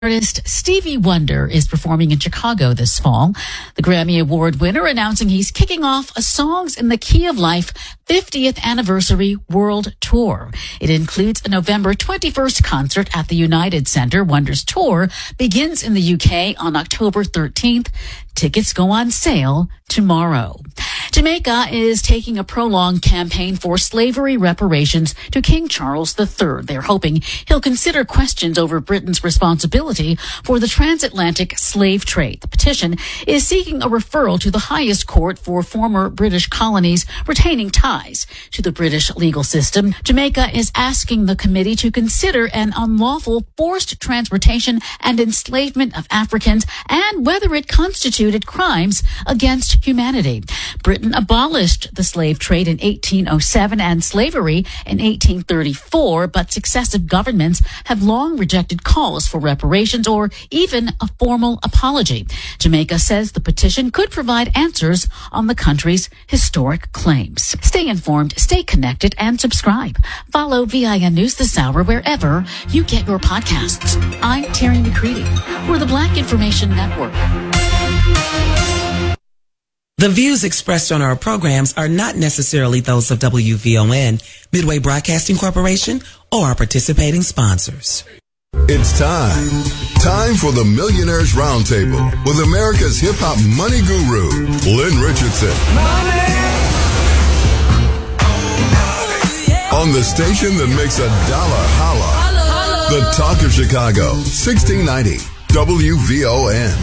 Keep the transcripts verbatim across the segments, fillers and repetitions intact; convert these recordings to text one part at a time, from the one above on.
Artist Stevie Wonder is performing in Chicago this fall. The Grammy Award winner announcing he's kicking off a Songs in the Key of Life fiftieth Anniversary World Tour. It includes a November twenty-first concert at the United Center. Wonder's tour begins in the U K on October thirteenth. Tickets go on sale tomorrow. Jamaica is taking a prolonged campaign for slavery reparations to King Charles the Third. They're hoping he'll consider questions over Britain's responsibility for the transatlantic slave trade. The petition is seeking a referral to the highest court for former British colonies retaining ties to the British legal system. Jamaica is asking the committee to consider an unlawful forced transportation and enslavement of Africans and whether it constituted crimes against humanity. Britain abolished the slave trade in eighteen oh seven and slavery in eighteen thirty-four, but successive governments have long rejected calls for reparations or even a formal apology. Jamaica says the petition could provide answers on the country's historic claims. Stay informed, stay connected, and subscribe. Follow V I N News this hour wherever you get your podcasts. I'm Terry McCready for the Black Information Network. The views expressed on our programs are not necessarily those of W V O N, Midway Broadcasting Corporation, or our participating sponsors. It's time. Time for the Millionaires Roundtable with America's hip-hop money guru, Lynn Richardson. Money! On the station that makes a dollar holla. Holla. The Talk of Chicago, sixteen ninety W V O N.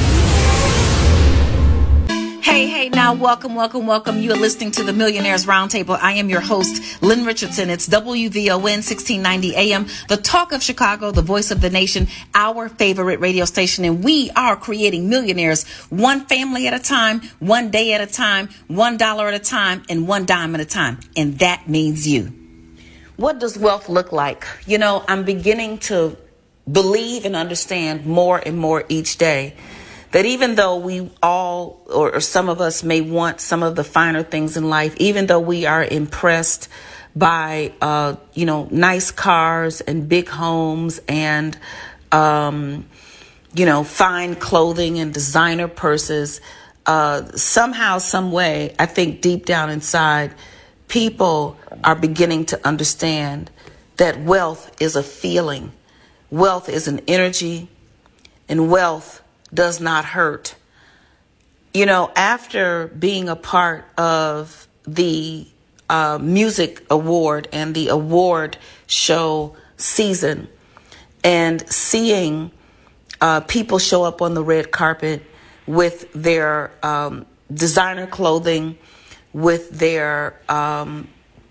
Hey, hey, now welcome, welcome, welcome. You are listening to the Millionaires Roundtable. I am your host, Lynn Richardson. It's W V O N sixteen ninety A M, the Talk of Chicago, the voice of the nation, our favorite radio station. And we are creating millionaires one family at a time, one day at a time, one dollar at a time, and one dime at a time. And that means you. What does wealth look like? You know, I'm beginning to believe and understand more and more each day that even though we all, or, or some of us may want some of the finer things in life, even though we are impressed by, uh, you know, nice cars and big homes and, um, you know, fine clothing and designer purses, uh, somehow, some way, I think deep down inside, people are beginning to understand that wealth is a feeling. Wealth is an energy, and wealth does not hurt. You know, after being a part of the uh, music award and the award show season and seeing uh, people show up on the red carpet with their um, designer clothing, with their um,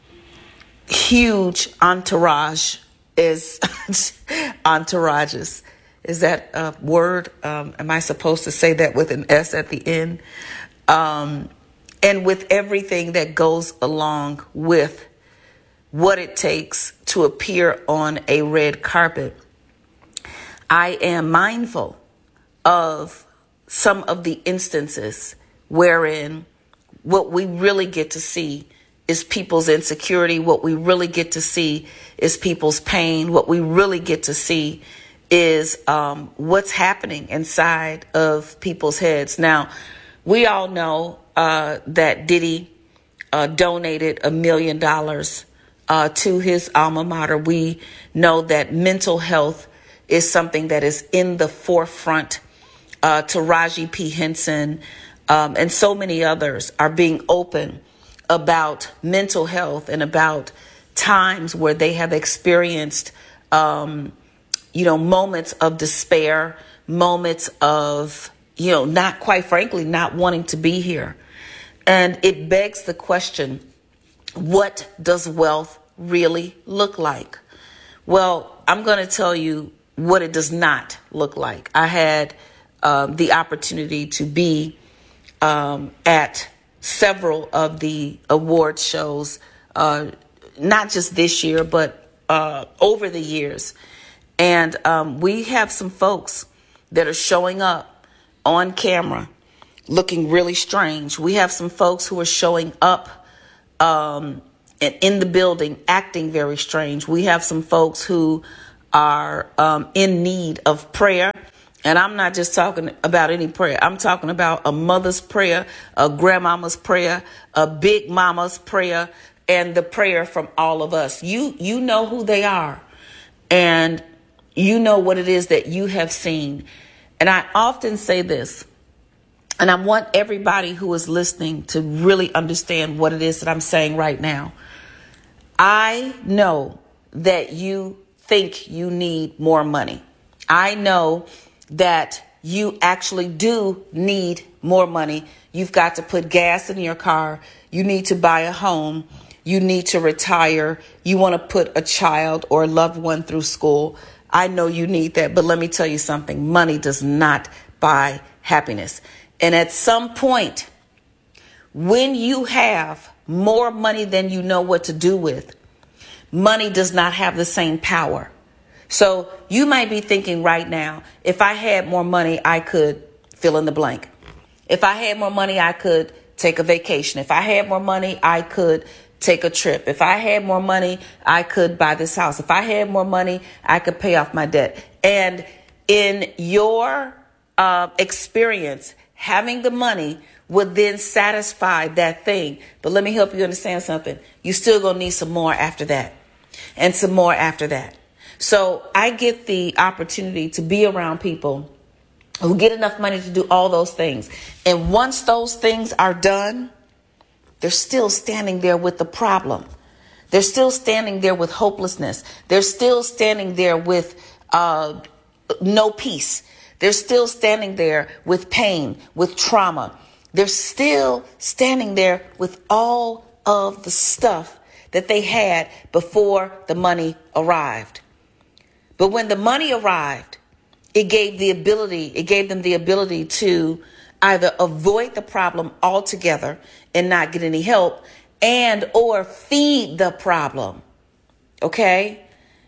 huge entourage, is entourages. Is that a word? Um, am I supposed to say that with an S at the end? Um, and with everything that goes along with what it takes to appear on a red carpet, I am mindful of some of the instances wherein what we really get to see is people's insecurity. What we really get to see is people's pain. What we really get to see is um, what's happening inside of people's heads. Now, we all know uh, that Diddy uh, donated a million dollars uh, to his alma mater. We know that mental health is something that is in the forefront. Uh, Taraji P. Henson um, and so many others are being open about mental health and about times where they have experienced um you know, moments of despair, moments of, you know, not quite frankly, not wanting to be here. And it begs the question, what does wealth really look like? Well, I'm going to tell you what it does not look like. I had um, the opportunity to be um, at several of the award shows, uh, not just this year, but uh, over the years. And um, we have some folks that are showing up on camera looking really strange. We have some folks who are showing up um, in the building acting very strange. We have some folks who are um, in need of prayer. And I'm not just talking about any prayer. I'm talking about a mother's prayer, a grandmama's prayer, a big mama's prayer, and the prayer from all of us. You, you know who they are, and you know what it is that you have seen. And I often say this, and I want everybody who is listening to really understand what it is that I'm saying right now. I know that you think you need more money. I know that you actually do need more money. You've got to put gas in your car. You need to buy a home. You need to retire. You want to put a child or a loved one through school. I know you need that. But let me tell you something. Money does not buy happiness. And at some point, when you have more money than you know what to do with, money does not have the same power. So you might be thinking right now, if I had more money, I could fill in the blank. If I had more money, I could take a vacation. If I had more money, I could take a trip. If I had more money, I could buy this house. If I had more money, I could pay off my debt. And in your uh, experience, having the money would then satisfy that thing. But let me help you understand something. You still gonna need some more after that, and some more after that. So I get the opportunity to be around people who get enough money to do all those things. And once those things are done, they're still standing there with the problem. They're still standing there with hopelessness. They're still standing there with uh, no peace. They're still standing there with pain, with trauma. They're still standing there with all of the stuff that they had before the money arrived. But when the money arrived, it gave the ability, it gave them the ability to either avoid the problem altogether and not get any help, and or feed the problem. Okay?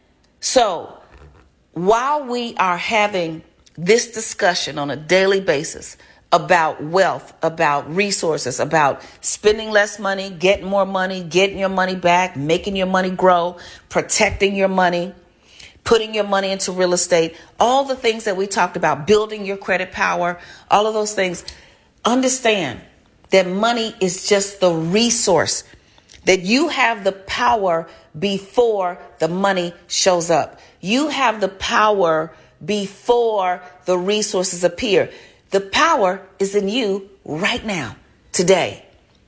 So while we are having this discussion on a daily basis about wealth, about resources, about spending less money, getting more money, getting your money back, making your money grow, protecting your money, putting your money into real estate, all the things that we talked about, building your credit power, all of those things, understand that money is just the resource, that you have the power before the money shows up. You have the power before the resources appear. The power is in you right now, today.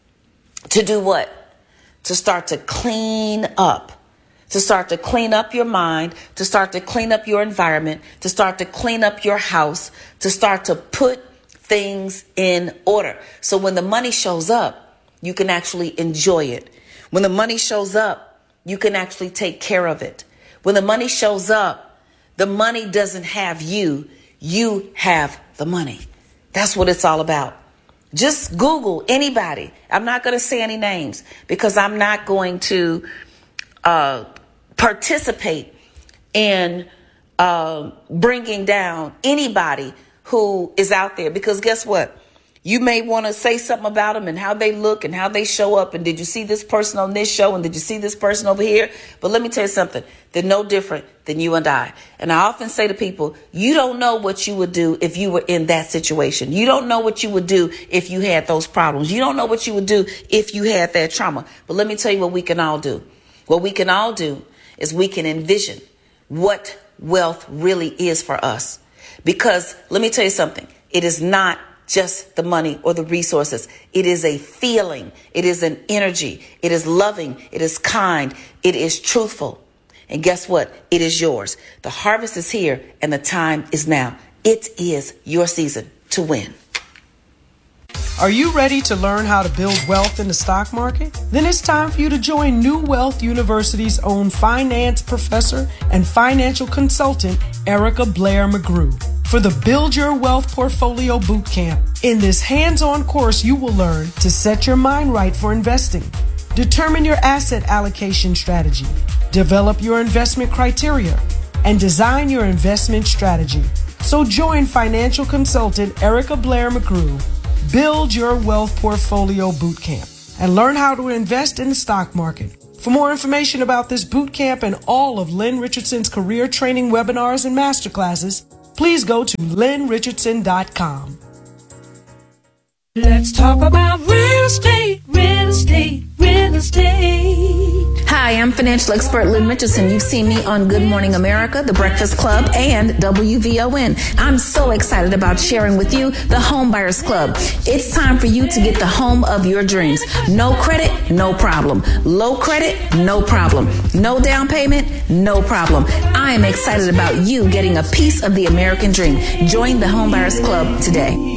To do what? To start to clean up. To start to clean up your mind, to start to clean up your environment, to start to clean up your house, to start to put things in order. So when the money shows up, you can actually enjoy it. When the money shows up, you can actually take care of it. When the money shows up, the money doesn't have you. You have the money. That's what it's all about. Just Google anybody. I'm not going to say any names because I'm not going to uh, participate in uh, bringing down anybody who is out there. Because guess what? You may want to say something about them and how they look and how they show up. And did you see this person on this show? And did you see this person over here? But let me tell you something. They're no different than you and I. And I often say to people, you don't know what you would do if you were in that situation. You don't know what you would do if you had those problems. You don't know what you would do if you had that trauma. But let me tell you what we can all do. What we can all do is we can envision what wealth really is for us. Because let me tell you something. It is not just the money or the resources. It is a feeling. It is an energy. It is loving. It is kind. It is truthful. And guess what? It is yours. The harvest is here and the time is now. It is your season to win. Are you ready to learn how to build wealth in the stock market? Then it's time for you to join New Wealth University's own finance professor and financial consultant, Erica Blair McGrew, for the Build Your Wealth Portfolio Bootcamp. In this hands-on course, you will learn to set your mind right for investing, determine your asset allocation strategy, develop your investment criteria, and design your investment strategy. So join financial consultant Erica Blair McGrew, Build Your Wealth Portfolio Bootcamp, and learn how to invest in the stock market For more information about this boot camp and all of Lynn Richardson's career training webinars and masterclasses, please go to lynn richardson dot com. Let's talk about real estate, real estate, real estate. Hi, I'm financial expert Lynn Richardson. You've seen me on Good Morning America, The Breakfast Club, and W V O N. I'm so excited about sharing with you the Home Buyers Club. It's time for you to get the home of your dreams. No credit, no problem. Low credit, no problem. No down payment, no problem. I am excited about you getting a piece of the American dream. Join the Home Buyers Club today.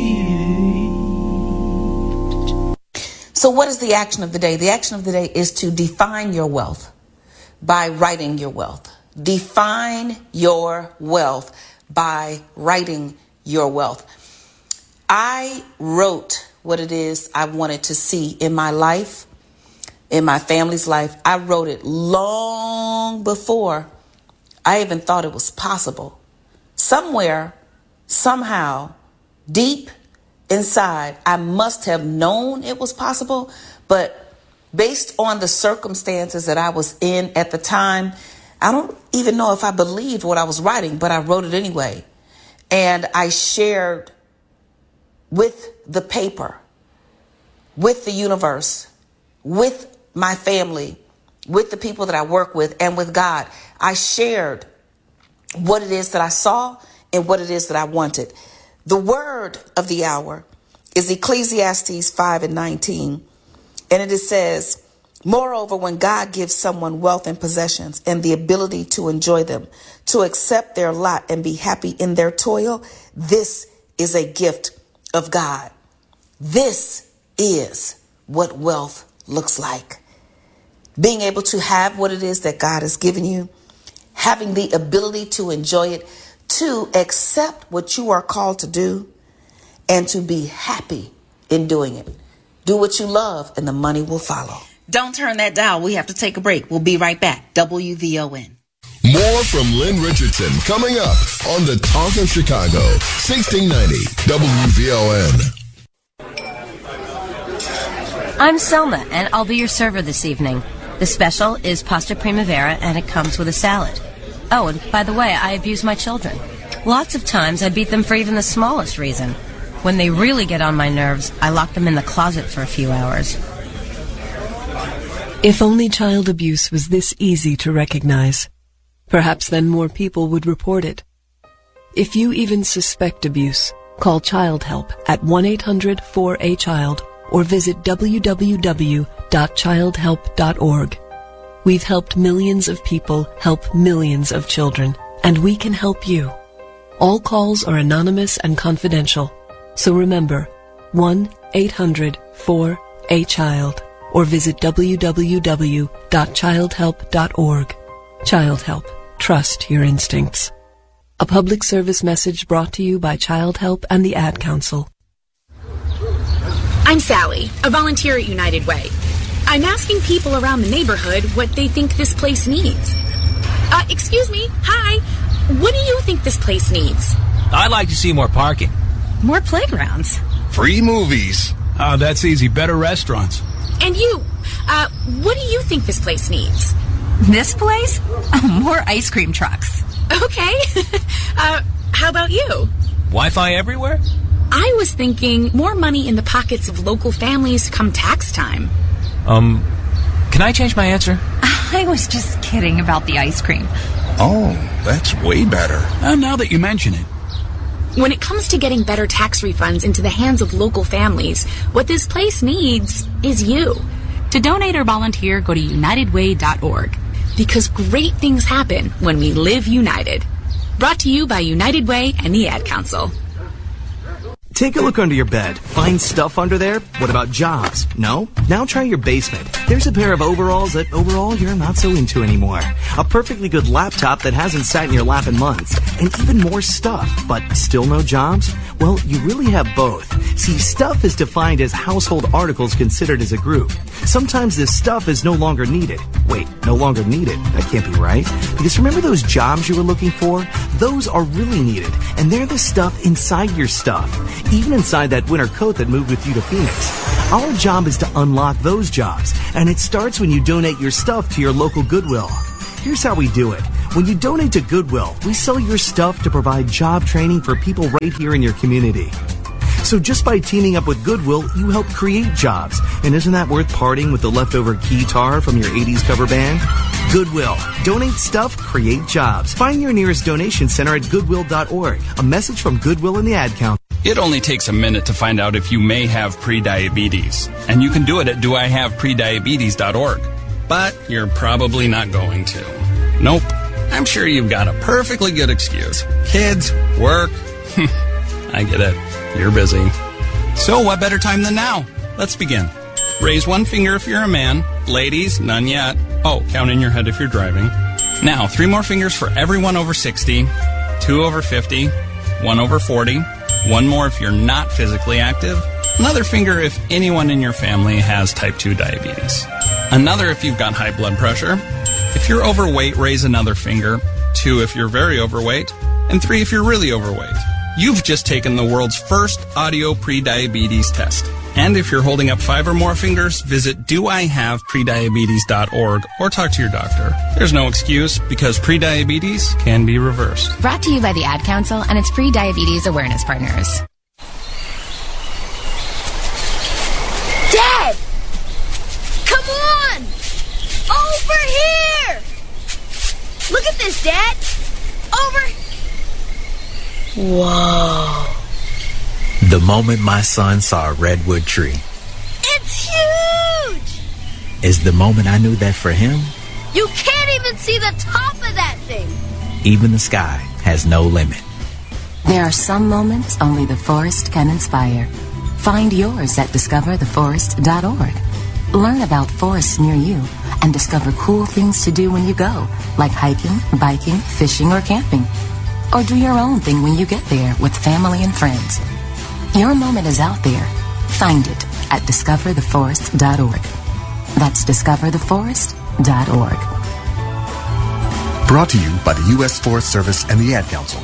So what is the action of the day? The action of the day is to define your wealth by writing your wealth. Define your wealth by writing your wealth. I wrote what it is I wanted to see in my life, in my family's life. I wrote it long before I even thought it was possible. Somewhere, somehow, deep inside, I must have known it was possible, but based on the circumstances that I was in at the time, I don't even know if I believed what I was writing, but I wrote it anyway. And I shared with the paper, with the universe, with my family, with the people that I work with, and with God. I shared what it is that I saw and what it is that I wanted. The word of the hour is Ecclesiastes five and nineteen. And it says, moreover, when God gives someone wealth and possessions and the ability to enjoy them, to accept their lot and be happy in their toil, this is a gift of God. This is what wealth looks like. Being able to have what it is that God has given you, having the ability to enjoy it, to accept what you are called to do, and to be happy in doing it. Do what you love and the money will follow. Don't turn that dial. We have to take a break. We'll be right back. W V O N. More from Lynn Richardson coming up on the Talk of Chicago, sixteen ninety W V O N. I'm Selma, and I'll be your server this evening. The special is pasta primavera, and it comes with a salad. Oh, and by the way, I abuse my children. Lots of times I beat them for even the smallest reason. When they really get on my nerves, I lock them in the closet for a few hours. If only child abuse was this easy to recognize, perhaps then more people would report it. If you even suspect abuse, call Child Help at one eight hundred four A child or visit w w w dot child help dot org. We've helped millions of people help millions of children, and we can help you. All calls are anonymous and confidential, so remember, one eight hundred four A child or visit w w w dot child help dot org. Child Help. Trust your instincts. A public service message brought to you by Child Help and the Ad Council. I'm Sally, a volunteer at United Way. I'm asking people around the neighborhood what they think this place needs. Uh, excuse me, hi. What do you think this place needs? I'd like to see more parking. More playgrounds. Free movies. Oh, that's easy. Better restaurants. And you, uh, what do you think this place needs? This place? Oh, more ice cream trucks. Okay. uh, how about you? Wi-Fi everywhere? I was thinking more money in the pockets of local families come tax time. Um, can I change my answer? I was just kidding about the ice cream. Oh, that's way better. Uh, now that you mention it. When it comes to getting better tax refunds into the hands of local families, what this place needs is you. To donate or volunteer, go to united way dot org. Because great things happen when we live united. Brought to you by United Way and the Ad Council. Take a look under your bed. Find stuff under there? What about jobs? No? Now try your basement. There's a pair of overalls that overall you're not so into anymore. A perfectly good laptop that hasn't sat in your lap in months. And even more stuff, but still no jobs? Well, you really have both. See, stuff is defined as household articles considered as a group. Sometimes this stuff is no longer needed. Wait, no longer needed? That can't be right. Because remember those jobs you were looking for? Those are really needed. And they're the stuff inside your stuff. Even inside that winter coat that moved with you to Phoenix. Our job is to unlock those jobs, and it starts when you donate your stuff to your local Goodwill. Here's how we do it. When you donate to Goodwill, we sell your stuff to provide job training for people right here in your community. So just by teaming up with Goodwill, you help create jobs. And isn't that worth parting with the leftover guitar from your eighties cover band? Goodwill. Donate stuff, create jobs. Find your nearest donation center at goodwill dot org. A message from Goodwill and the Ad Council. It only takes a minute to find out if you may have prediabetes. And you can do it at do I have prediabetes dot org. But you're probably not going to. Nope. I'm sure you've got a perfectly good excuse. Kids, work. I get it. You're busy. So what better time than now? Let's begin. Raise one finger if you're a man. Ladies, none yet. Oh, count in your head if you're driving. Now, three more fingers for everyone over sixty, two over fifty, one over forty, one more if you're not physically active, another finger if anyone in your family has type two diabetes, another if you've got high blood pressure. If you're overweight, raise another finger, two if you're very overweight, and three if you're really overweight. You've just taken the world's first audio prediabetes test. And if you're holding up five or more fingers, visit do I have prediabetes dot org or talk to your doctor. There's no excuse because prediabetes can be reversed. Brought to you by the Ad Council and its pre-diabetes awareness partners. Dad! Come on! Over here! Look at this, Dad! Over... Whoa. The moment my son saw a redwood tree It's huge! is the moment I knew that for him, You can't even see the top of that thing! even the sky has no limit. There are some moments only the forest can inspire. Find yours at discover the forest dot org. Learn about forests near you and discover cool things to do when you go, like hiking, biking, fishing, or camping. Or do your own thing when you get there with family and friends. Your moment is out there. Find it at discover the forest dot org. That's discover the forest dot org. Brought to you by the U S Forest Service and the Ad Council.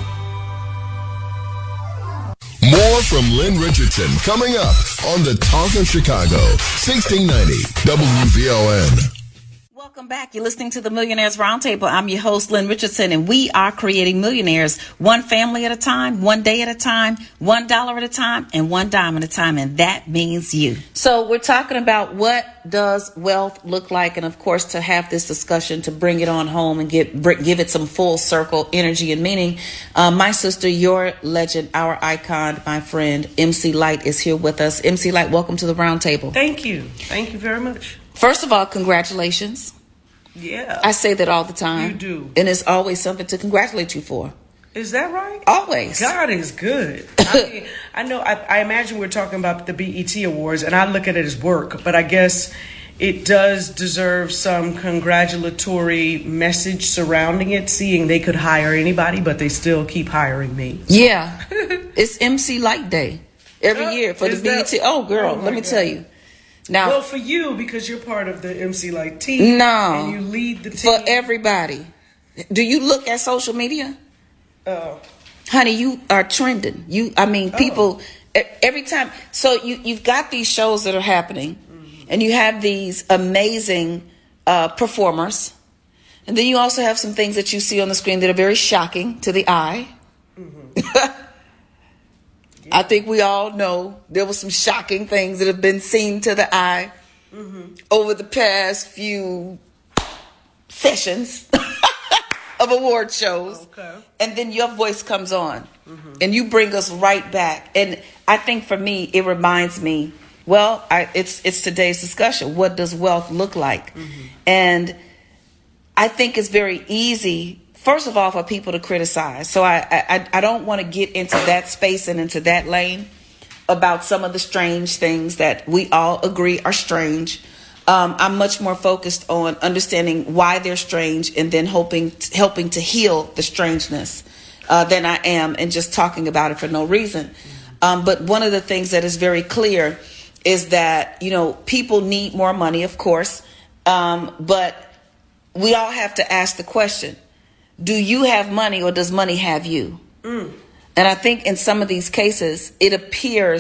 More from Lynn Richardson coming up on the Talk of Chicago, sixteen ninety W V O N. Welcome back. You're listening to the Millionaires Roundtable. I'm your host, Lynn Richardson, and we are creating millionaires one family at a time, one day at a time, one dollar at a time, and one dime at a time, and that means you. So we're talking about what does wealth look like, and of course, to have this discussion, to bring it on home and get bring, give it some full circle energy and meaning. Uh, my sister, your legend, our icon, my friend, M C Light is here with us. M C Light, welcome to the Roundtable. Thank you. Thank you very much. First of all, congratulations. Yeah. I say that all the time. You do. And it's always something to congratulate you for. Is that right? Always. God is good. I mean, I know, I, I imagine we're talking about the B E T Awards, and I look at it as work, but I guess it does deserve some congratulatory message surrounding it, seeing they could hire anybody, but they still keep hiring me. Yeah. It's M C Light Day every Oh, year for the is B E T. that- Oh, girl, oh my let me God. tell you. Now, Well, for you, because you're part of the M C Light team. no, And you lead the team. for everybody. Do you look at social media? Oh. Honey, you are trending. You, I mean, people e- every time. So you you've got these shows that are happening, Mm-hmm. and you have these amazing uh, performers, and then you also have some things that you see on the screen that are very shocking to the eye. Mm-hmm. I think we all know there were some shocking things that have been seen to the eye Mm-hmm. over the past few sessions of award shows. Okay. And then your voice comes on and you bring us right back. And I think for me, it reminds me, well, I, it's it's today's discussion. What does wealth look like? And I think it's very easy, first of all, for people to criticize. So I I, I don't want to get into that space and into that lane about some of the strange things that we all agree are strange. Um, I'm much more focused on understanding why they're strange and then hoping helping to heal the strangeness uh, than I am and just talking about it for no reason. Um, but one of the things that is very clear is that, you know, people need more money, of course, um, but we all have to ask the question, do you have money or does money have you? Mm. And I think in some of these cases, it appears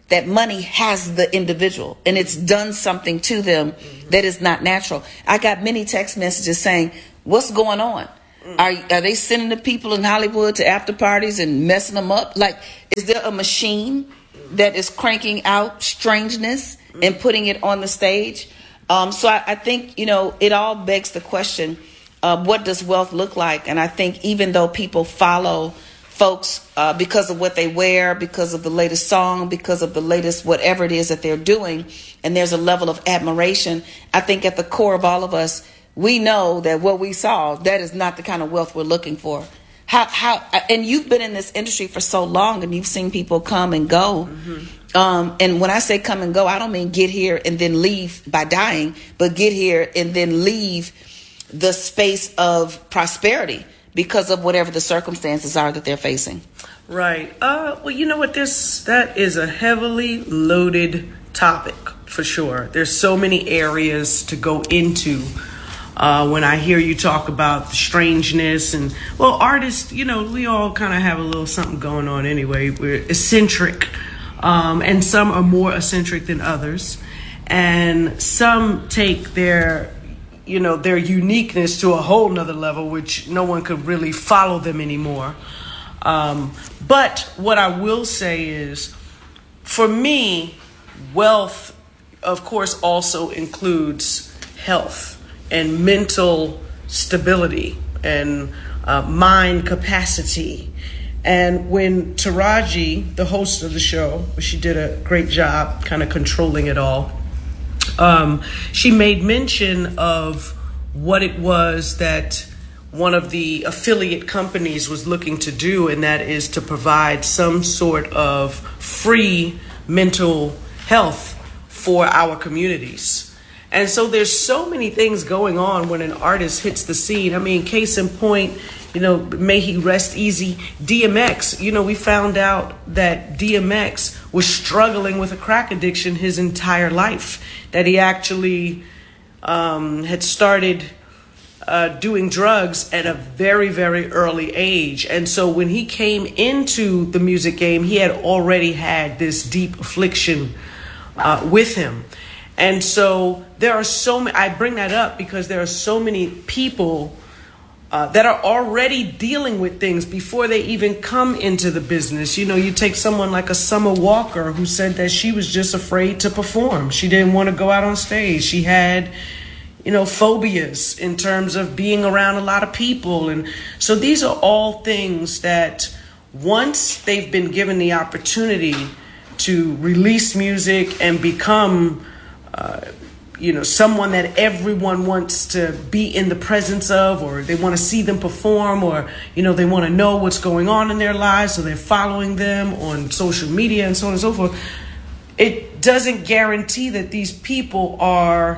that money has the individual and it's done something to them mm-hmm. that is not natural. I got many text messages saying, what's going on? Mm-hmm. Are, are they sending the people in Hollywood to after parties and messing them up? Like, is there a machine that is cranking out strangeness mm-hmm. and putting it on the stage? Um, so I, I think, you know, it all begs the question, uh, what does wealth look like? And I think even though people follow folks uh, because of what they wear, because of the latest song, because of the latest whatever it is that they're doing, and there's a level of admiration, I think at the core of all of us, we know that what we saw, that is not the kind of wealth we're looking for. How, how, and you've been in this industry for so long, and you've seen people come and go. Mm-hmm. Um, and when I say come and go, I don't mean get here and then leave by dying, but get here and then leave the space of prosperity because of whatever the circumstances are that they're facing. Right. Uh, well, you know what? This that is a heavily loaded topic for sure. There's so many areas to go into. Uh, when I hear you talk about the strangeness and, well, artists, you know, we all kind of have a little something going on anyway. We're eccentric, um, and some are more eccentric than others. And some take their, you know, their uniqueness to a whole nother level, which no one could really follow them anymore. Um, but what I will say is, for me, wealth, of course, also includes health and mental stability and uh, mind capacity. And when Taraji, the host of the show, she did a great job kind of controlling it all, um, she made mention of what it was that one of the affiliate companies was looking to do, and that is to provide some sort of free mental health for our communities. And so there's so many things going on when an artist hits the scene. I mean, case in point, you know, may he rest easy, D M X. You know, we found out that D M X was struggling with a crack addiction his entire life, that he actually um, had started uh, doing drugs at a very, very early age. And so when he came into the music game, he had already had this deep affliction uh, with him. And so there are so many, I bring that up because there are so many people uh, that are already dealing with things before they even come into the business. You know, you take someone like a Summer Walker who said that she was just afraid to perform. She didn't want to go out on stage. She had, you know, phobias in terms of being around a lot of people. And so these are all things that once they've been given the opportunity to release music and become Uh, you know, someone that everyone wants to be in the presence of, or they want to see them perform, or, you know, they want to know what's going on in their lives, so they're following them on social media and so on and so forth. It doesn't guarantee that these people are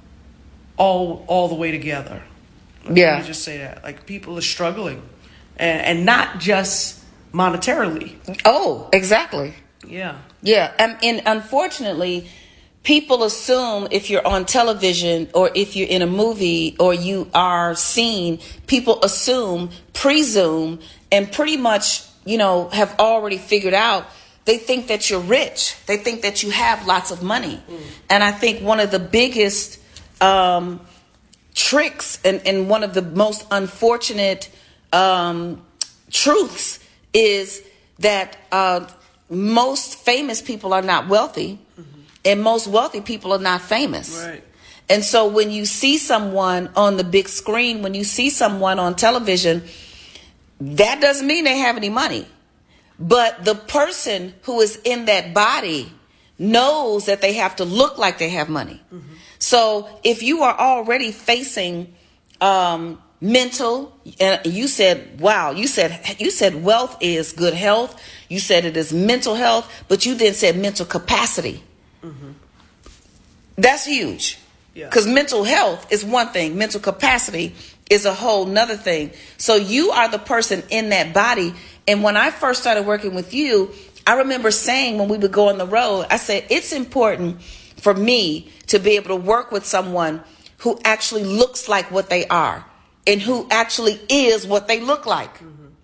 all all the way together. Yeah. Let me just say that. Like, people are struggling, and, and not just monetarily. Oh, exactly. Yeah. Yeah. Um, and unfortunately, people assume if you're on television or if you're in a movie or you are seen, people assume, presume, and pretty much, you know, have already figured out. They think that you're rich. They think that you have lots of money. Mm. And I think one of the biggest um, tricks and, and one of the most unfortunate um, truths is that uh, most famous people are not wealthy. And most wealthy people are not famous. Right. And so when you see someone on the big screen, when you see someone on television, that doesn't mean they have any money. But the person who is in that body knows that they have to look like they have money. Mm-hmm. So if you are already facing um, mental, and you said, wow, you said you said wealth is good health. You said it is mental health, but you then said mental capacity. Mm-hmm. That's huge, because yeah. mental health is one thing. Mental capacity is a whole nother thing. So you are the person in that body. And when I first started working with you, I remember saying when we would go on the road, I said, it's important for me to be able to work with someone who actually looks like what they are and who actually is what they look like. Mm-hmm.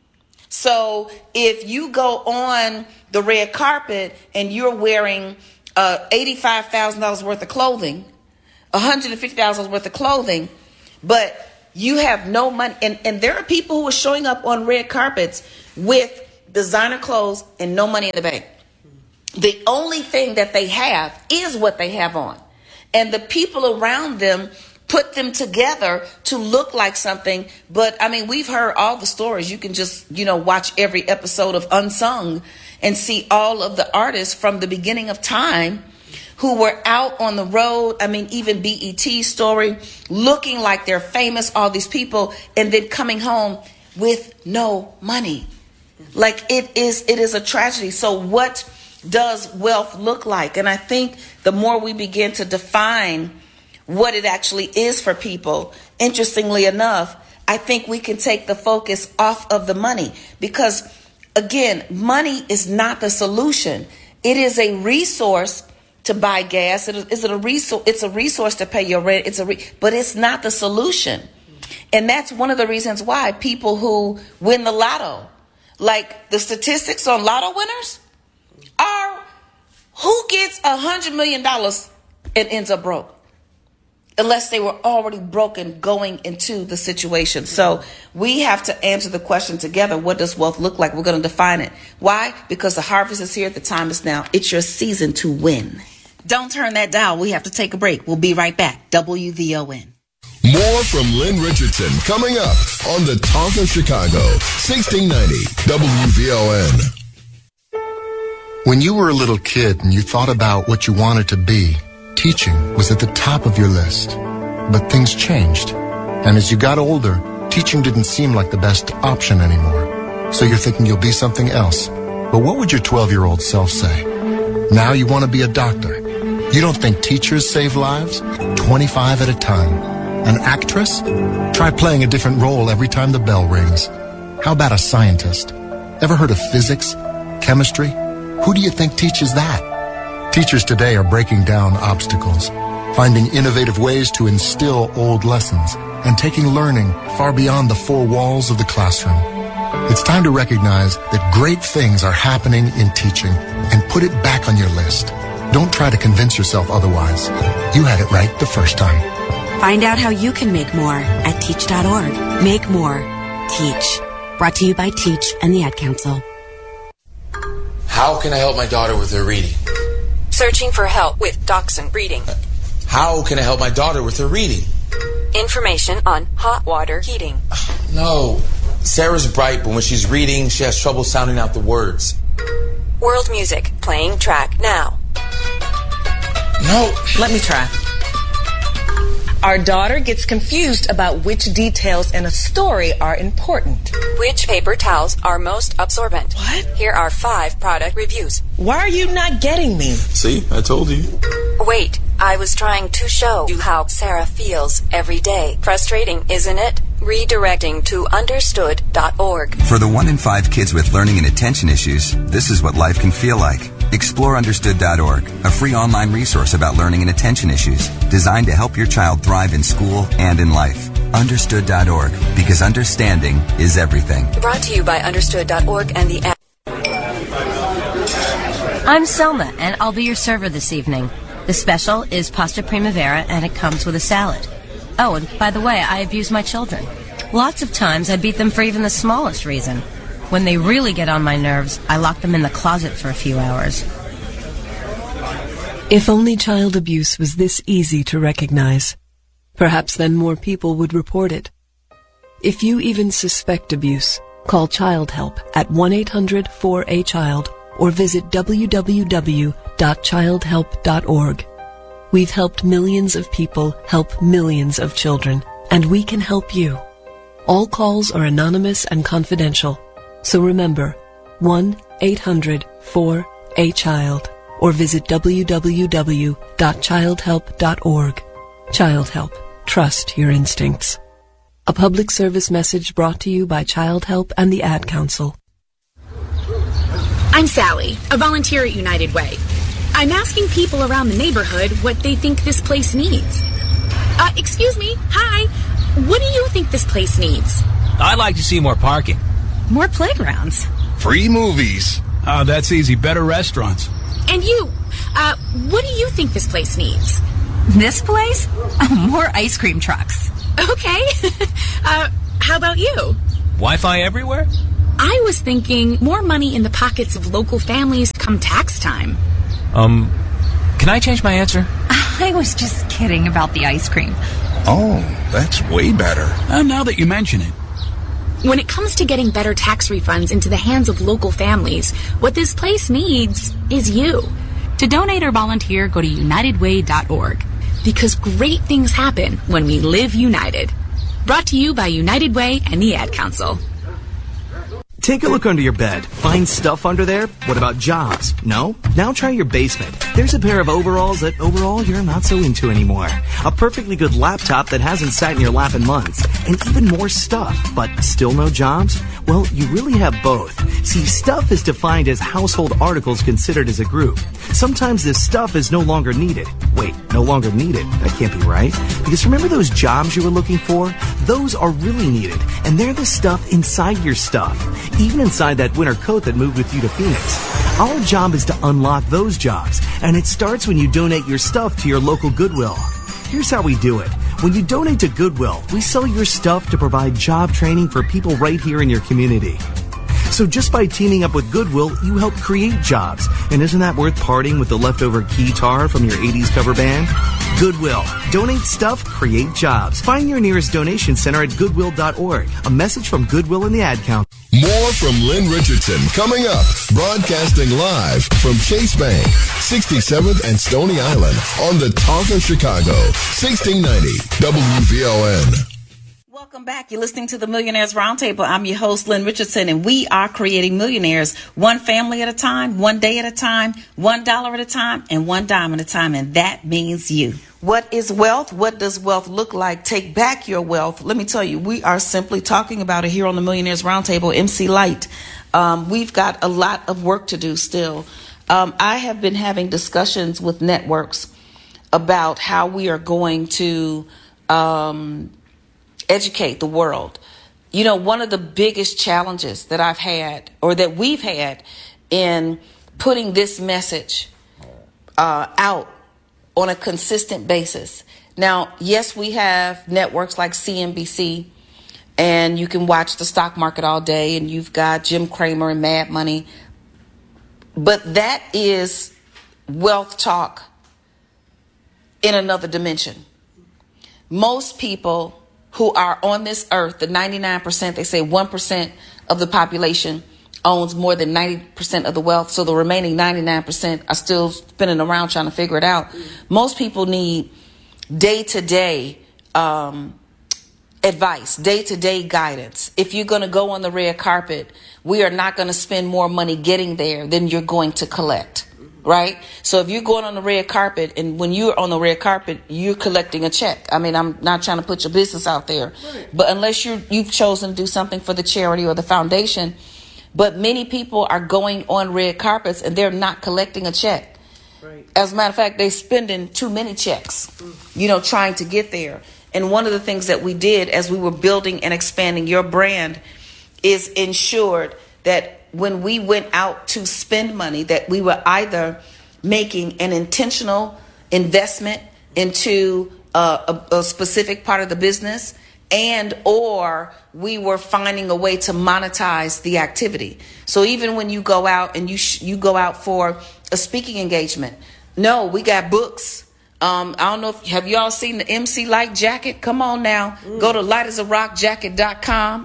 So if you go on the red carpet and you're wearing uh, eighty-five thousand dollars worth of clothing, one hundred fifty thousand dollars worth of clothing, but you have no money. And, and there are people who are showing up on red carpets with designer clothes and no money in the bank. The only thing that they have is what they have on. And the people around them put them together to look like something. But I mean, we've heard all the stories. You can just, you know, watch every episode of Unsung and see all of the artists from the beginning of time who were out on the road. I mean, even B E T story, looking like they're famous, all these people, and then coming home with no money. Like it is, it is a tragedy. So what does wealth look like? And I think the more we begin to define what it actually is for people, interestingly enough, I think we can take the focus off of the money, because again, money is not the solution. It is a resource to buy gas. It is it a resource? It's a resource to pay your rent. It's a re- but it's not the solution. And that's one of the reasons why people who win the lotto, like the statistics on lotto winners, are who gets a hundred million dollars and ends up broke, unless they were already broken going into the situation. So we have to answer the question together. What does wealth look like? We're going to define it. Why? Because the harvest is here. The time is now. It's your season to win. Don't turn that dial. We have to take a break. We'll be right back. W V O N. More from Lynn Richardson coming up on the Talk of Chicago, sixteen ninety W V O N. When you were a little kid and you thought about what you wanted to be, teaching was at the top of your list. But things changed. And as you got older, teaching didn't seem like the best option anymore. So you're thinking you'll be something else. But what would your twelve-year-old self say? Now you want to be a doctor. You don't think teachers save lives? twenty-five at a time. An actress? Try playing a different role every time the bell rings. How about a scientist? Ever heard of physics? Chemistry? Who do you think teaches that? Teachers today are breaking down obstacles, finding innovative ways to instill old lessons, and taking learning far beyond the four walls of the classroom. It's time to recognize that great things are happening in teaching and put it back on your list. Don't try to convince yourself otherwise. You had it right the first time. Find out how you can make more at teach dot org. Make more. Teach. Brought to you by Teach and the Ad Council. How can I help my daughter with her reading? Searching for help with Dachshund breeding. How can I help my daughter with her reading? Information on hot water heating. No. Sarah's bright, but when she's reading, she has trouble sounding out the words. World music playing track now. No. Let me try. Our daughter gets confused about which details in a story are important. Which paper towels are most absorbent? What? Here are five product reviews. Why are you not getting me? See, I told you. Wait, I was trying to show you how Sarah feels every day. Frustrating, isn't it? Redirecting to understood dot org. For the one in five kids with learning and attention issues, this is what life can feel like. Explore understood dot org, a free online resource about learning and attention issues, designed to help your child thrive in school and in life. understood dot org, because understanding is everything. Brought to you by understood dot org and the app. I'm Selma, and I'll be your server this evening. The special is pasta primavera, and it comes with a salad. Oh, and by the way, I abuse my children. Lots of times I beat them for even the smallest reason. When they really get on my nerves, I lock them in the closet for a few hours. If only child abuse was this easy to recognize, perhaps then more people would report it. If you even suspect abuse, call Child Help at one eight hundred four A child or visit w w w dot child help dot org. We've helped millions of people help millions of children, and we can help you. All calls are anonymous and confidential. So remember, one eight hundred four A child or visit w w w dot child help dot org. Child Help. Trust your instincts. A public service message brought to you by Child Help and the Ad Council. I'm Sally, a volunteer at United Way. I'm asking people around the neighborhood what they think this place needs. Uh, excuse me, hi. What do you think this place needs? I'd like to see more parking. more playgrounds. Free movies. Oh, that's easy. Better restaurants. And you, uh, what do you think this place needs? This place? Oh, more ice cream trucks. Okay. uh, how about you? Wi-Fi everywhere? I was thinking more money in the pockets of local families come tax time. Um, can I change my answer? I was just kidding about the ice cream. Oh, that's way better. Uh, now that you mention it. When it comes to getting better tax refunds into the hands of local families, what this place needs is you. To donate or volunteer, go to united way dot org. Because great things happen when we live united. Brought to you by United Way and the Ad Council. Take a look under your bed. Find stuff under there? What about jobs? No? Now try your basement. There's a pair of overalls that overall you're not so into anymore. A perfectly good laptop that hasn't sat in your lap in months. And even more stuff, but still no jobs? Well, you really have both. See, stuff is defined as household articles considered as a group. Sometimes this stuff is no longer needed. Wait, no longer needed? That can't be right. Because remember those jobs you were looking for? Those are really needed. And they're the stuff inside your stuff. Even inside that winter coat that moved with you to Phoenix. Our job is to unlock those jobs, and it starts when you donate your stuff to your local Goodwill. Here's how we do it. When you donate to Goodwill, we sell your stuff to provide job training for people right here in your community. So just by teaming up with Goodwill, you help create jobs. And isn't that worth parting with the leftover keytar from your eighties cover band? Goodwill. Donate stuff, create jobs. Find your nearest donation center at goodwill dot org. A message from Goodwill and the Ad Council. More from Lynn Richardson coming up. Broadcasting live from Chase Bank, sixty-seventh and Stony Island on the Talk of Chicago, sixteen ninety W V O N. Welcome back. You're listening to the Millionaires Roundtable. I'm your host, Lynn Richardson, and we are creating millionaires one family at a time, one day at a time, one dollar at a time, and one dime at a time. And that means you. What is wealth? What does wealth look like? Take back your wealth. Let me tell you, we are simply talking about it here on the Millionaires Roundtable, M C Light. Um, we've got a lot of work to do still. Um, I have been having discussions with networks about how we are going to um, educate the world. You know, one of the biggest challenges that I've had, or that we've had, in putting this message uh, out on a consistent basis. Now, yes, we have networks like C N B C, and you can watch the stock market all day, and you've got Jim Cramer and Mad Money. But that is wealth talk in another dimension. Most people who are on this earth, the ninety-nine percent, they say one percent of the population owns more than ninety percent of the wealth. So the remaining ninety-nine percent are still spinning around trying to figure it out. Most people need day-to-day um, advice, day-to-day guidance. If you're going to go on the red carpet, we are not going to spend more money getting there than you're going to collect. Right? So if you're going on the red carpet, and when you're on the red carpet, you're collecting a check. I mean, I'm not trying to put your business out there, right, but unless you're, you've chosen to do something for the charity or the foundation. But many people are going on red carpets and they're not collecting a check. Right. As a matter of fact, they're spending too many checks, mm. you know, trying to get there. And one of the things that we did as we were building and expanding your brand is ensured that when we went out to spend money, that we were either making an intentional investment into a, a, a specific part of the business, and or we were finding a way to monetize the activity. So even when you go out and you sh- you go out for a speaking engagement, no, we got books. Um, I don't know if have y'all seen the M C Light jacket? Come on now, mm. go to light as a rock jacket dot com.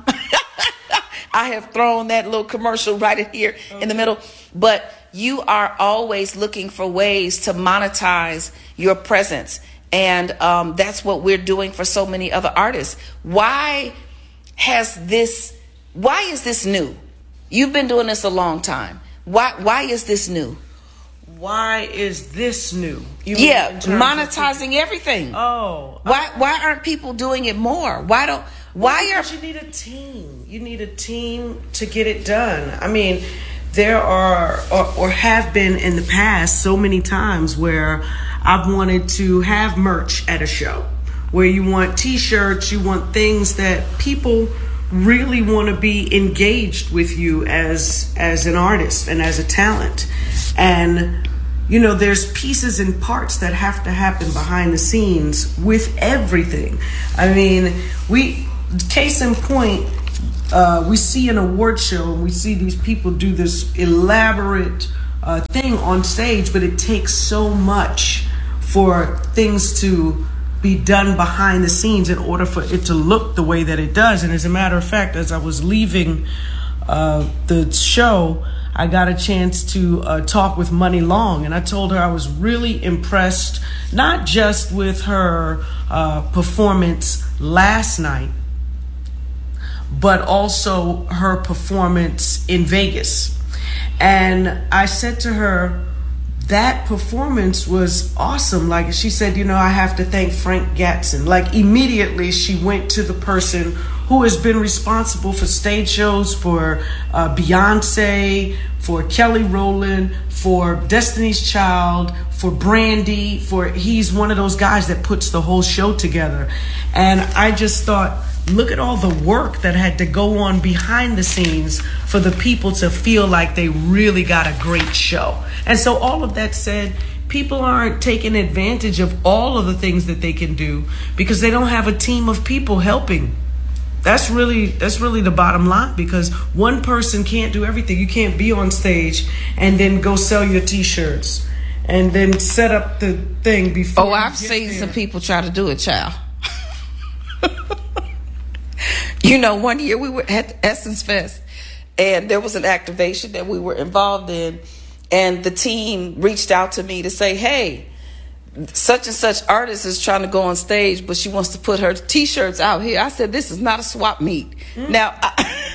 I have thrown that little commercial right here okay. in the middle. But you are always looking for ways to monetize your presence. And um, that's what we're doing for so many other artists. Why has this, why is this new? You've been doing this a long time. Why, why is this new? Why is this new? You yeah, monetizing everything. Oh. Why, why aren't people doing it more? Why don't, Why well, are you need a team? You need a team to get it done. I mean, there are or, or have been in the past so many times where I've wanted to have merch at a show, where you want T-shirts, you want things that people really want to be engaged with you as as an artist and as a talent. And you know, there's pieces and parts that have to happen behind the scenes with everything. I mean, we, case in point, uh, we see an award show and we see these people do this elaborate uh, thing on stage, but it takes so much for things to be done behind the scenes in order for it to look the way that it does. And as a matter of fact, as I was leaving uh, the show, I got a chance to uh, talk with Money Long, and I told her I was really impressed, not just with her uh, performance last night, but also her performance in Vegas. And I said to her, that performance was awesome. Like she said, you know, I have to thank Frank Gatson. Like immediately she went to the person who has been responsible for stage shows for uh, Beyonce, for Kelly Rowland, for Destiny's Child, for Brandy, for he's one of those guys that puts the whole show together. And I just thought, look at all the work that had to go on behind the scenes for the people to feel like they really got a great show. And so all of that said, people aren't taking advantage of all of the things that they can do because they don't have a team of people helping. That's really that's really the bottom line, because one person can't do everything. You can't be on stage and then go sell your T-shirts and then set up the thing before. Oh, I've seen there. Some people try to do it, child. You know, one year we were at Essence Fest and there was an activation that we were involved in, and the team reached out to me to say, hey, such and such artist is trying to go on stage, but she wants to put her T-shirts out here. I said, this is not a swap meet. Mm. Now, I,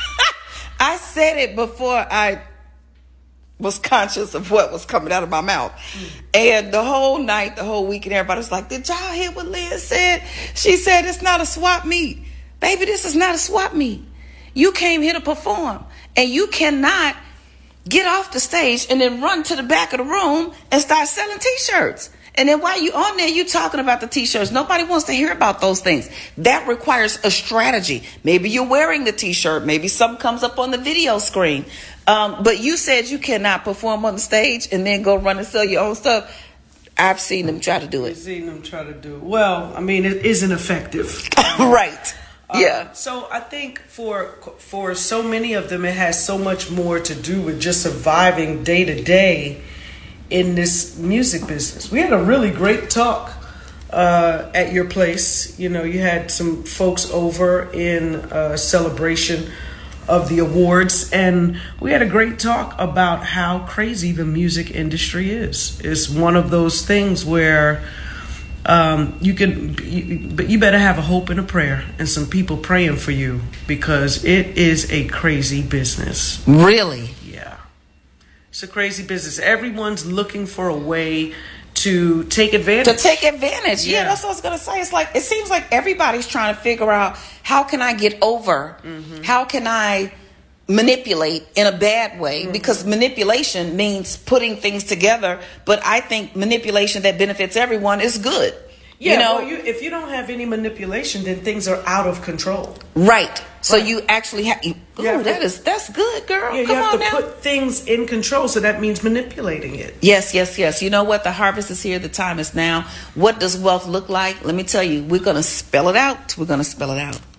I said it before I was conscious of what was coming out of my mouth. Mm. And the whole night, the whole weekend, everybody was like, did y'all hear what Liz said? She said, it's not a swap meet. Baby, this is not a swap meet. You came here to perform, and you cannot get off the stage and then run to the back of the room and start selling T-shirts. And then while you on there, you talking about the T-shirts. Nobody wants to hear about those things. That requires a strategy. Maybe you're wearing the T-shirt. Maybe something comes up on the video screen. Um, but you said you cannot perform on the stage and then go run and sell your own stuff. I've seen them try to do it. I've seen them try to do it. Well, I mean, it isn't effective. Right. Uh, yeah. So I think for for so many of them, it has so much more to do with just surviving day to day in this music business. We had a really great talk uh, at your place. You know, you had some folks over in uh, celebration of the awards, and we had a great talk about how crazy the music industry is. It's one of those things where um, you can, you, but you better have a hope and a prayer and some people praying for you, because it is a crazy business. Really? It's a crazy business. Everyone's looking for a way to take advantage. To take advantage. Yeah, yeah, that's what I was going to say. It's like, it seems like everybody's trying to figure out, how can I get over? Mm-hmm. How can I manipulate in a bad way? Mm-hmm. Because manipulation means putting things together. But I think manipulation that benefits everyone is good. Yeah, you know, well, you, if you don't have any manipulation, then things are out of control. Right. So right. you actually have. Ooh, yeah, that is that's good, girl. Yeah, Come you have on to now. put things in control, so that means manipulating it. Yes, yes, yes. You know what? The harvest is here. The time is now. What does wealth look like? Let me tell you. We're gonna spell it out. We're gonna spell it out.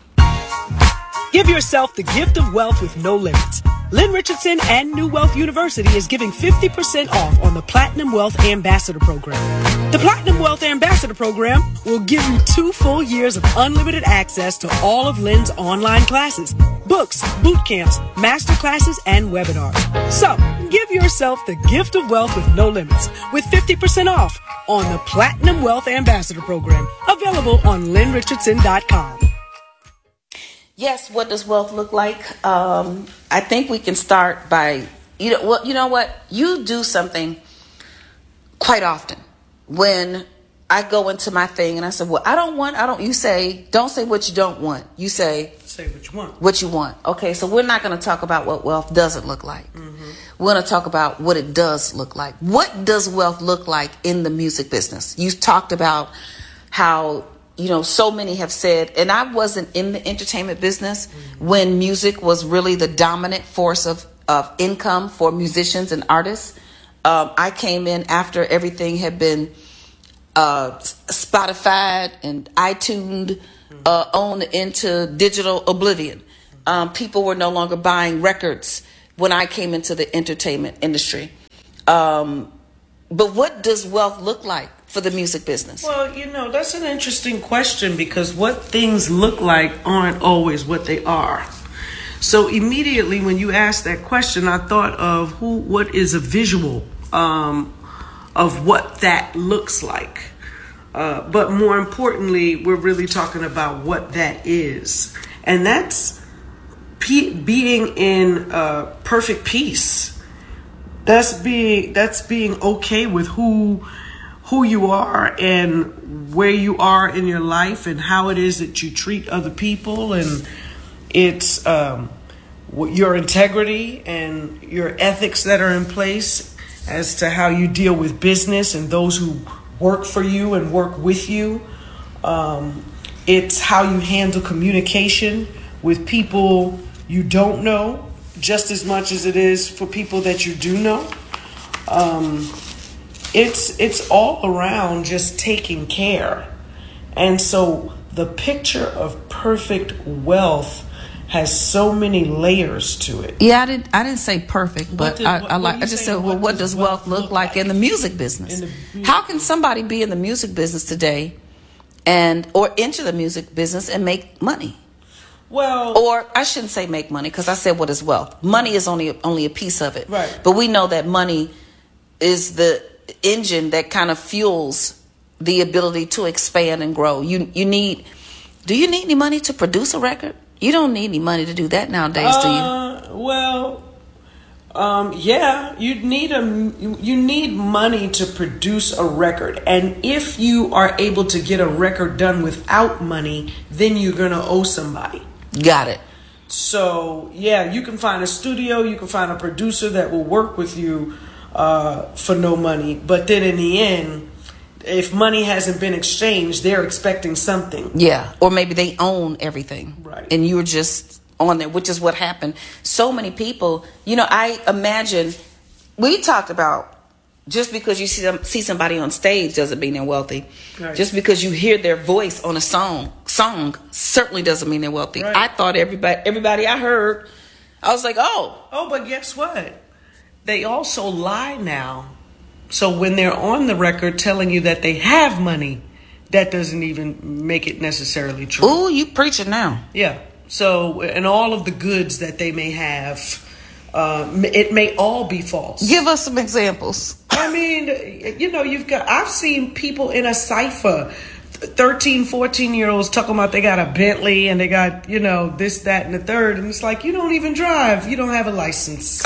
Give yourself the gift of wealth with no limits. Lynn Richardson and New Wealth University is giving fifty percent off on the Platinum Wealth Ambassador Program. The Platinum Wealth Ambassador Program will give you two full years of unlimited access to all of Lynn's online classes, books, boot camps, master classes, and webinars. So, give yourself the gift of wealth with no limits with fifty percent off on the Platinum Wealth Ambassador Program, available on lynn richardson dot com. Yes, what does wealth look like? Um, I think we can start by, you know, well, you know what? You do something quite often. When I go into my thing and I say, well, I don't want, I don't, you say, don't say what you don't want. You say, say what you want. What you want. Okay, so we're not going to talk about what wealth doesn't look like. Mm-hmm. We're going to talk about what it does look like. What does wealth look like in the music business? You talked about how you know, so many have said, and I wasn't in the entertainment business when music was really the dominant force of, of income for musicians and artists. Um, I came in after everything had been uh, Spotified and iTunes uh, owned into digital oblivion. Um, people were no longer buying records when I came into the entertainment industry. Um, but what does wealth look like for the music business? Well, you know, that's an interesting question, because what things look like aren't always what they are. So immediately when you asked that question, I thought of who, what is a visual um, of what that looks like. Uh, but more importantly, we're really talking about what that is. And that's pe- being in uh, perfect peace. That's being, that's being okay with who who you are and where you are in your life and how it is that you treat other people, and it's um, your integrity and your ethics that are in place as to how you deal with business and those who work for you and work with you. Um, it's how you handle communication with people you don't know just as much as it is for people that you do know. Um, It's it's all around just taking care. And so the picture of perfect wealth has so many layers to it. Yeah, I didn't I didn't say perfect, but did, I, what, I like I just said, well, what does wealth look like in the music business? The music How can somebody be in the music business today and or enter the music business and make money? Well, or I shouldn't say make money, because I said what is wealth. Money is only only a piece of it. Right. But we know that money is the engine that kind of fuels the ability to expand and grow. You you need do you need any money to produce a record? You don't need any money to do that nowadays, uh, do you? Well, um, yeah, you need a you need money to produce a record, and if you are able to get a record done without money, then you're gonna owe somebody. Got it. So yeah, you can find a studio, you can find a producer that will work with you uh, for no money, but then in the end, if money hasn't been exchanged, they're expecting something. Yeah, or maybe they own everything, right? And you're just on there, which is what happened. So many people, you know, I imagine we talked about just because you see them, see somebody on stage doesn't mean they're wealthy. Right. Just because you hear their voice on a song, song certainly doesn't mean they're wealthy. Right. I thought everybody, everybody I heard, I was like, oh, oh, but guess what? They also lie now. So when they're on the record telling you that they have money, that doesn't even make it necessarily true. Ooh, you preaching now. Yeah. So, and all of the goods that they may have, uh, it may all be false. Give us some examples. I mean, you know, you've got, I've seen people in a cypher, thirteen, fourteen year olds talking about they got a Bentley and they got, you know, this, that, and the third. And it's like, you don't even drive. You don't have a license.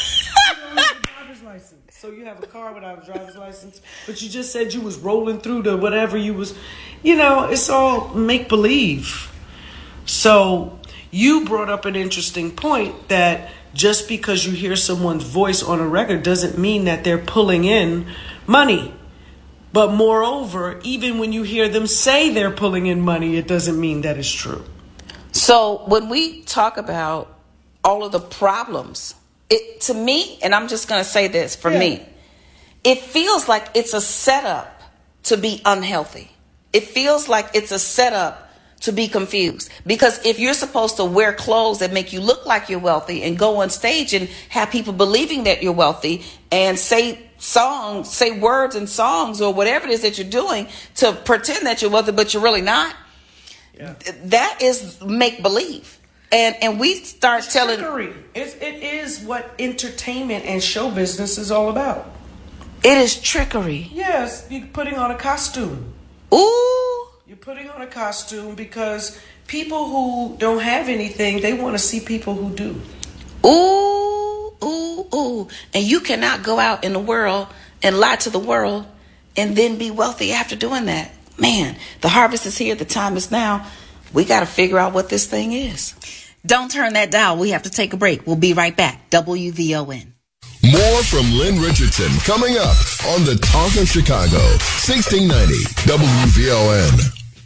So you have a car without a driver's license, but you just said you was rolling through the whatever you was, you know, it's all make believe. So you brought up an interesting point that just because you hear someone's voice on a record doesn't mean that they're pulling in money. But moreover, even when you hear them say they're pulling in money, it doesn't mean that it's true. So when we talk about all of the problems, it, to me, and I'm just going to say this for yeah. me, it feels like it's a setup to be unhealthy. It feels like it's a setup to be confused. Because if you're supposed to wear clothes that make you look like you're wealthy and go on stage and have people believing that you're wealthy and say songs, say words and songs or whatever it is that you're doing to pretend that you're wealthy, but you're really not, yeah. that is make believe. And and we start it's telling trickery. It's, it is what entertainment and show business is all about. It is trickery. Yes, you're putting on a costume. Ooh. You're putting on a costume because people who don't have anything, they want to see people who do. Ooh, ooh, ooh. And you cannot go out in the world and lie to the world and then be wealthy after doing that. Man, the harvest is here. The time is now. We got to figure out what this thing is. Don't turn that dial. We have to take a break. We'll be right back. W V O N. More from Lynn Richardson coming up on the Talk of Chicago, sixteen ninety W V O N.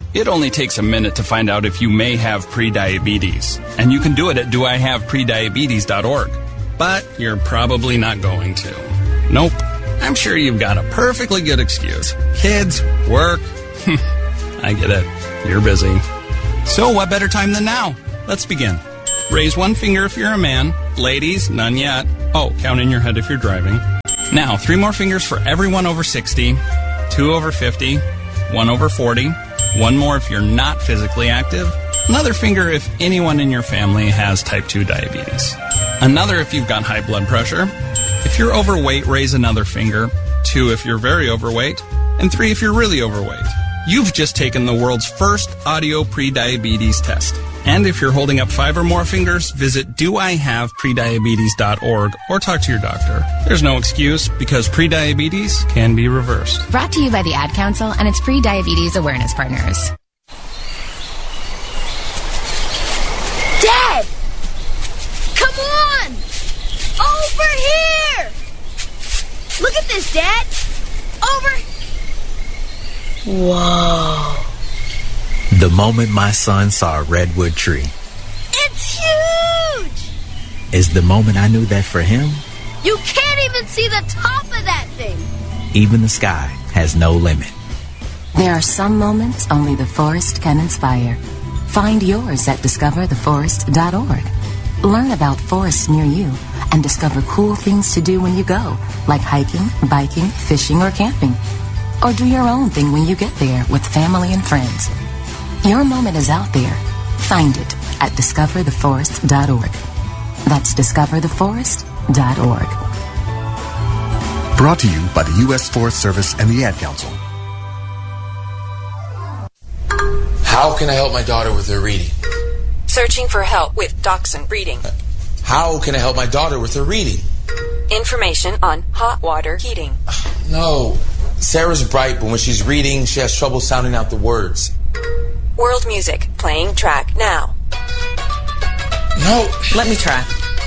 It only takes a minute to find out if you may have prediabetes, and you can do it at do I have prediabetes dot org. But you're probably not going to. Nope. I'm sure you've got a perfectly good excuse. Kids, work. I get it. You're busy. So what better time than now? Let's begin. Raise one finger if you're a man. Ladies, none yet. Oh, count in your head if you're driving. Now, three more fingers for everyone over sixty, two over fifty, one over forty, one more if you're not physically active, another finger if anyone in your family has type two diabetes, another if you've got high blood pressure. If you're overweight, raise another finger, two if you're very overweight, and three if you're really overweight. You've just taken the world's first audio prediabetes test. And if you're holding up five or more fingers, visit do I have prediabetes dot org or talk to your doctor. There's no excuse because prediabetes can be reversed. Brought to you by the Ad Council and its pre-diabetes awareness partners. Dad! Come on! Over here! Look at this, Dad! Over... Whoa. The moment my son saw a redwood tree It's huge! is the moment I knew that for him, You can't even see the top of that thing! even the sky has no limit. There are some moments only the forest can inspire. Find yours at discover the forest dot org. Learn about forests near you and discover cool things to do when you go, like hiking, biking, fishing, or camping. Or do your own thing when you get there with family and friends. Your moment is out there. Find it at discover the forest dot org. That's discover the forest dot org. Brought to you by the U S Forest Service and the Ad Council. How can I help my daughter with her reading? Searching for help with Dachshund Reading. How can I help my daughter with her reading? Information on hot water heating. No. Sarah's bright, but when she's reading, she has trouble sounding out the words. World music playing track now. No. Let me try.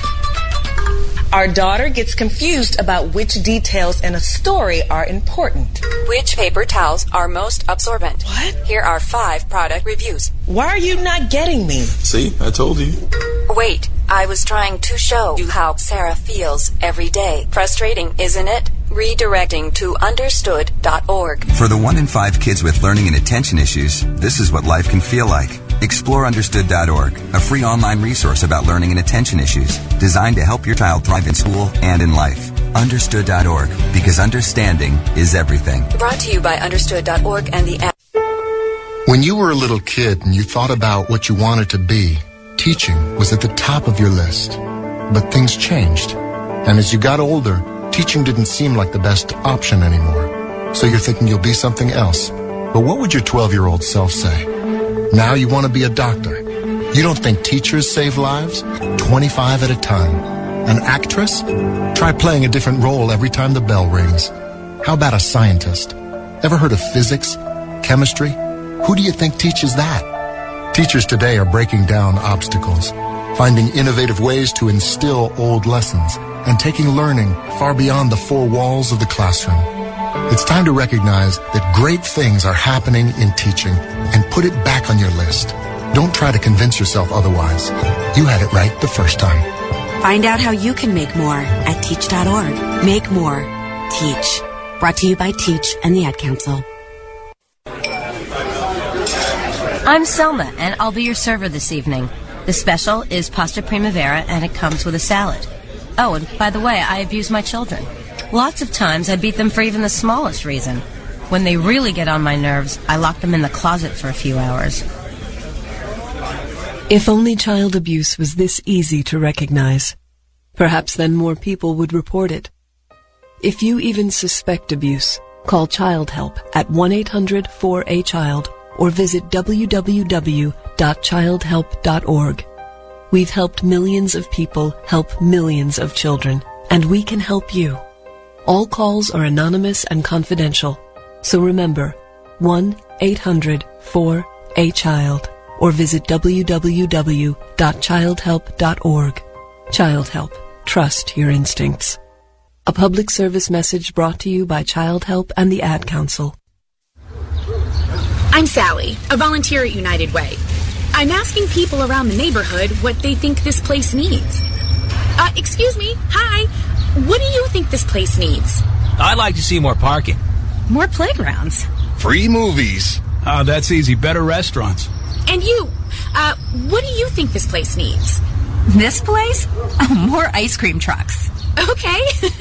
Our daughter gets confused about which details in a story are important. Which paper towels are most absorbent? What? Here are five product reviews. Why are you not getting me? See, I told you. Wait, I was trying to show you how Sarah feels every day. Frustrating, isn't it? Redirecting to understood dot org. For the one in five kids with learning and attention issues, this is what life can feel like. Explore understood dot org, a free online resource about learning and attention issues, designed to help your child thrive in school and in life. understood dot org, because understanding is everything. Brought to you by understood dot org and the app. When you were a little kid and you thought about what you wanted to be, teaching was at the top of your list. But things changed. And as you got older, teaching didn't seem like the best option anymore. So you're thinking you'll be something else. But what would your twelve-year-old self say? Now you want to be a doctor. You don't think teachers save lives? twenty-five at a time. An actress? Try playing a different role every time the bell rings. How about a scientist? Ever heard of physics? Chemistry? Who do you think teaches that? Teachers today are breaking down obstacles, finding innovative ways to instill old lessons, and taking learning far beyond the four walls of the classroom. It's time to recognize that great things are happening in teaching and put it back on your list. Don't try to convince yourself otherwise. You had it right the first time. Find out how you can make more at teach dot org. Make more. Teach. Brought to you by Teach and the Ad Council. I'm Selma, and I'll be your server this evening. The special is pasta primavera, and it comes with a salad. Oh, and by the way, I abuse my children. Lots of times I beat them for even the smallest reason. When they really get on my nerves, I lock them in the closet for a few hours. If only child abuse was this easy to recognize, perhaps then more people would report it. If you even suspect abuse, call Child Help at one eight hundred four A child or visit w w w dot child help dot org. We've helped millions of people help millions of children, and we can help you. All calls are anonymous and confidential, so remember, one eight hundred four A child or visit w w w dot child help dot org. Child Help. Trust your instincts. A public service message brought to you by Child Help and the Ad Council. I'm Sally, a volunteer at United Way. I'm asking people around the neighborhood what they think this place needs. Uh, excuse me, hi. What do you think this place needs? I'd like to see more parking. More playgrounds. Free movies. Oh, that's easy. Better restaurants. And you, uh, what do you think this place needs? This place? Oh, more ice cream trucks. Okay.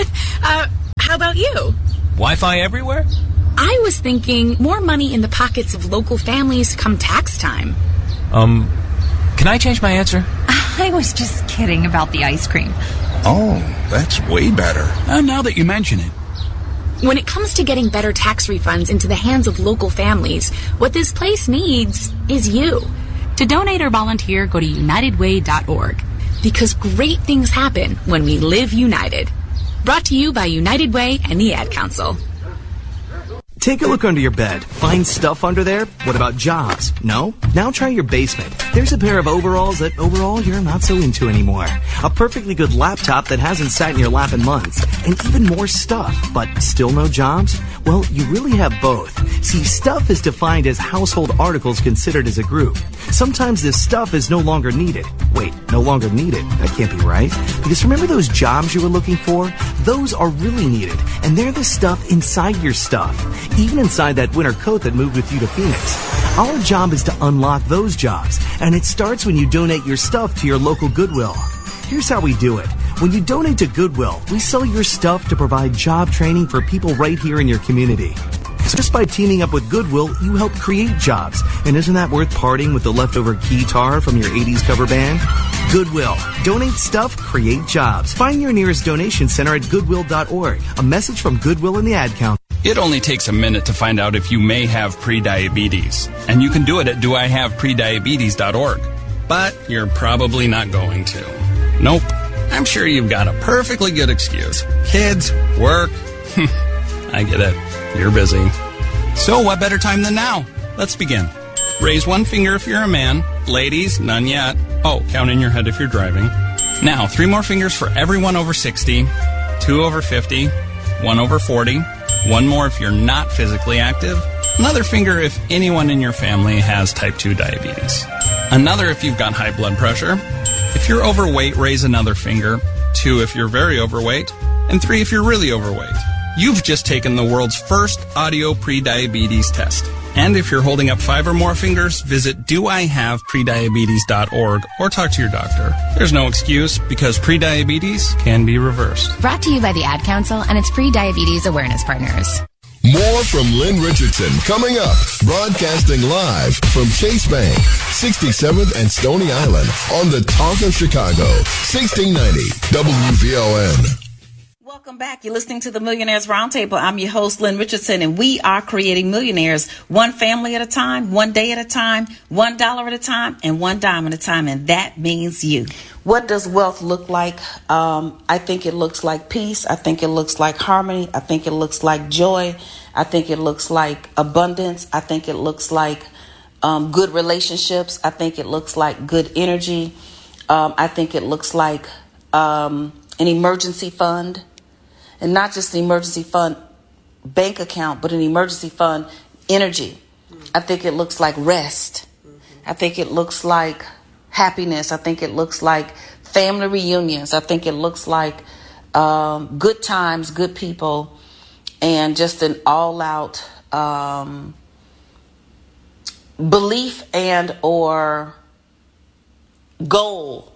uh, how about you? Wi-Fi everywhere? I was thinking more money in the pockets of local families come tax time. Um, can I change my answer? I was just kidding about the ice cream. Oh, that's way better. Uh, now that you mention it. When it comes to getting better tax refunds into the hands of local families, what this place needs is you. To donate or volunteer, go to united way dot org. Because great things happen when we live united. Brought to you by United Way and the Ad Council. Take a look under your bed. Find stuff under there? What about jobs? No? Now try your basement. There's a pair of overalls that overall you're not so into anymore. A perfectly good laptop that hasn't sat in your lap in months. And even more stuff, but still no jobs? Well, you really have both. See, stuff is defined as household articles considered as a group. Sometimes this stuff is no longer needed. Wait, no longer needed? That can't be right. Because remember those jobs you were looking for? Those are really needed. And they're the stuff inside your stuff. Even inside that winter coat that moved with you to Phoenix. Our job is to unlock those jobs, and it starts when you donate your stuff to your local Goodwill. Here's how we do it. When you donate to Goodwill, we sell your stuff to provide job training for people right here in your community. So just by teaming up with Goodwill, you help create jobs. And isn't that worth parting with the leftover guitar from your eighties cover band? Goodwill. Donate stuff, create jobs. Find your nearest donation center at goodwill dot org. A message from Goodwill and the Ad Council. It only takes a minute to find out if you may have prediabetes. And you can do it at do I have prediabetes dot org. But you're probably not going to. Nope. I'm sure you've got a perfectly good excuse. Kids, work. I get it. You're busy. So what better time than now? Let's begin. Raise one finger if you're a man. Ladies, none yet. Oh, count in your head if you're driving. Now, three more fingers for everyone over sixty, two over fifty, one over forty, one more if you're not physically active, another finger if anyone in your family has type two diabetes, another if you've got high blood pressure. If you're overweight, raise another finger, two if you're very overweight, and three if you're really overweight. You've just taken the world's first audio prediabetes test. And if you're holding up five or more fingers, visit do I have prediabetes dot org or talk to your doctor. There's no excuse because prediabetes can be reversed. Brought to you by the Ad Council and its pre-diabetes awareness partners. More from Lynn Richardson coming up. Broadcasting live from Chase Bank, sixty-seventh and Stony Island on the Talk of Chicago, sixteen ninety W V O N. Welcome back. You're listening to the Millionaires Roundtable. I'm your host, Lynn Richardson, and we are creating millionaires one family at a time, one day at a time, one dollar at a time, and one dime at a time, and that means you. What does wealth look like? Um, I think it looks like peace. I think it looks like harmony. I think it looks like joy. I think it looks like abundance. I think it looks like um, good relationships. I think it looks like good energy. Um, I think it looks like um, an emergency fund. And not just an emergency fund bank account, but an emergency fund energy. I think it looks like rest. I think it looks like happiness. I think it looks like family reunions. I think it looks like um, good times, good people, and just an all-out um, belief and or goal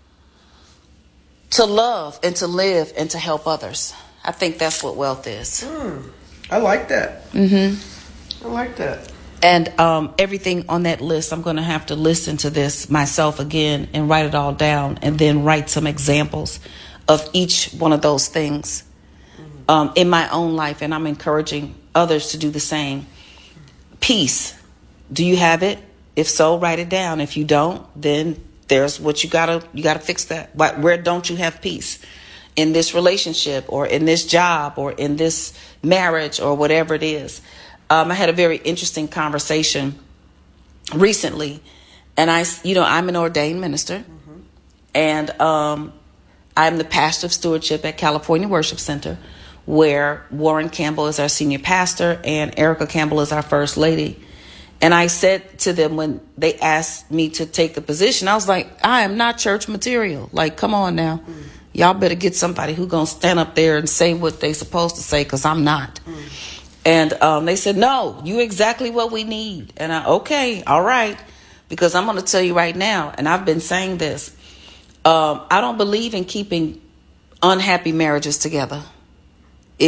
to love and to live and to help others. I think that's what wealth is. Mm, I like that. Mm-hmm. I like that. And um, everything on that list, I'm going to have to listen to this myself again and write it all down and then write some examples of each one of those things um, in my own life. And I'm encouraging others to do the same. Peace. Do you have it? If so, write it down. If you don't, then there's what you gotta you gotta fix that. Where don't you have peace? In this relationship or in this job or in this marriage or whatever it is. Um, I had a very interesting conversation recently, and I, you know, I'm an ordained minister, mm-hmm. and um, I'm the pastor of stewardship at California Worship Center, where Warren Campbell is our senior pastor and Erica Campbell is our first lady. And I said to them when they asked me to take the position, I was like, I am not church material. Like, come on now. Mm. Y'all better get somebody who's going to stand up there and say what they supposed to say, because I'm not. Mm. And um, they said, no, you exactly what we need. And I, okay, all right. Because I'm going to tell you right now, and I've been saying this, um, I don't believe in keeping unhappy marriages together.